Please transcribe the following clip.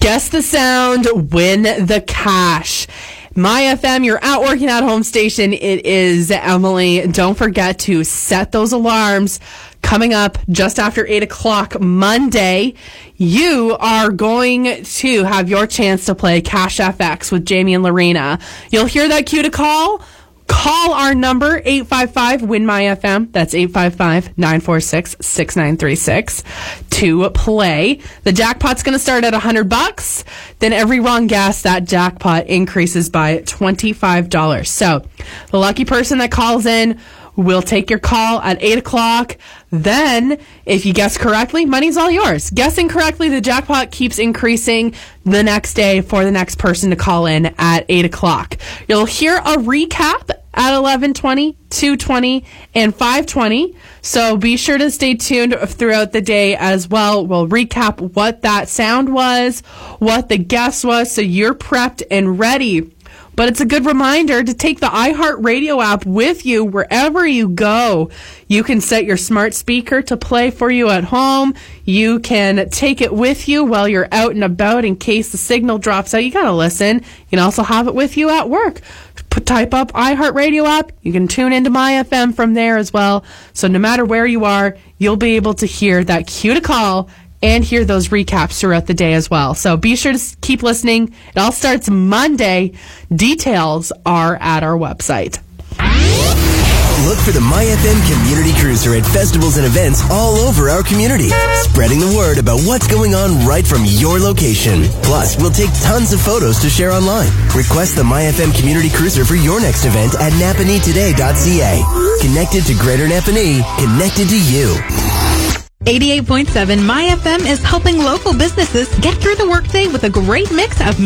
Guess the sound, win the cash. My FM, your out working at home station. It is Emily. Don't forget to set those alarms. Coming up just after 8 o'clock Monday, you are going to have your chance to play Cash FX with Jamie and Lorena. You'll hear that cue to call. Call our number, 855-WIN-MY-FM. That's 855-946-6936 to play. The jackpot's going to start at $100. Then every wrong guess, that jackpot increases by $25. So the lucky person that calls in will take your call at 8 o'clock. Then, if you guess correctly, money's all yours. Guessing correctly, the jackpot keeps increasing the next day for the next person to call in at 8 o'clock. You'll hear a recap at 11:20, 2:20, and 5:20. So be sure to stay tuned throughout the day as well. We'll recap what that sound was, what the guess was, so you're prepped and ready. But it's a good reminder to take the iHeartRadio app with you wherever you go. You can set your smart speaker to play for you at home. You can take it with you while you're out and about in case the signal drops out. You got to listen. You can also have it with you at work. Type up iHeartRadio app. You can tune into My FM from there as well. So no matter where you are, you'll be able to hear that cue to call and hear those recaps throughout the day as well. So be sure to keep listening. It all starts Monday. Details are at our website. Look for the My FM Community Cruiser at festivals and events all over our community, spreading the word about what's going on right from your location. Plus, we'll take tons of photos to share online. Request the My FM Community Cruiser for your next event at napanee-today.ca. Connected to Greater Napanee, connected to you. 88.7 My FM is helping local businesses get through the workday with a great mix of